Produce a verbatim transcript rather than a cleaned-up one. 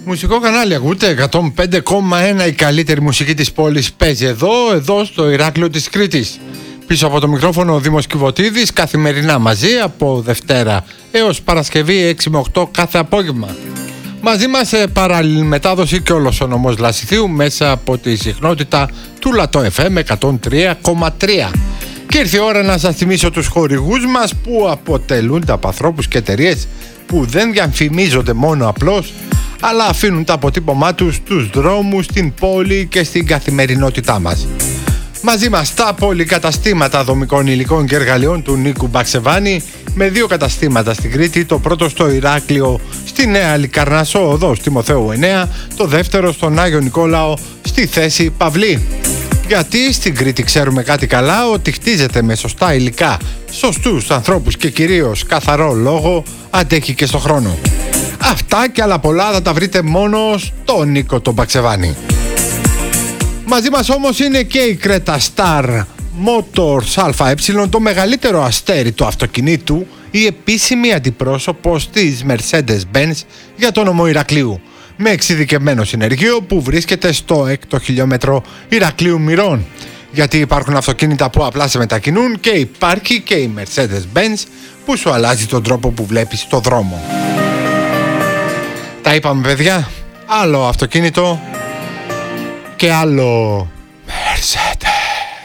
Μουσικό κανάλι ακούτε, εκατόν πέντε κόμμα ένα, η καλύτερη μουσική της πόλης παίζει εδώ, εδώ στο Ηράκλειο της Κρήτης. Πίσω από το μικρόφωνο ο Δήμος Κιβωτίδης, καθημερινά μαζί από Δευτέρα έως Παρασκευή έξι με οκτώ κάθε απόγευμα. Μαζί μας σε παράλληλη μετάδοση και όλος ο νομός Λασιθίου μέσα από τη συχνότητα του Λατό εφ εμ εκατόν τρία κόμμα τρία. Και ήρθε η ώρα να σας θυμίσω τους χορηγούς μας που αποτελούνται από ανθρώπους και εταιρείες που δεν διαφημίζονται μόνο απλώς, αλλά αφήνουν το αποτύπωμά τους στους δρόμους, στην πόλη και στην καθημερινότητά μας. Μαζί μας τα πολυκαταστήματα δομικών υλικών και εργαλείων του Νίκου Μπαξεβάνη, με δύο καταστήματα στην Κρήτη, το πρώτο στο Ηράκλειο στη Νέα Λικαρνασσό οδός Τιμοθέου εννέα, το δεύτερο στον Άγιο Νικόλαο στη θέση Παυλή. Γιατί στην Κρήτη ξέρουμε κάτι καλά, ότι χτίζεται με σωστά υλικά, σωστούς ανθρώπους και κυρίως καθαρό λόγο, αντέχει και στο χρόνο. Αυτά και άλλα πολλά θα τα βρείτε μόνο στο Νίκο τον Μπαξεβάνη. Μαζί μας όμως είναι και η Creta Star Motors ΑΕ, το μεγαλύτερο αστέρι του αυτοκινήτου, η επίσημη αντιπρόσωπος της Mercedes-Benz για το νομό Ηρακλείου, με εξειδικευμένο συνεργείο που βρίσκεται στο έκτο χιλιόμετρο Ηρακλείου Μυρών. Γιατί υπάρχουν αυτοκίνητα που απλά σε μετακινούν και υπάρχει και η Mercedes-Benz που σου αλλάζει τον τρόπο που βλέπεις το δρόμο. Τα είπαμε παιδιά, άλλο αυτοκίνητο και άλλο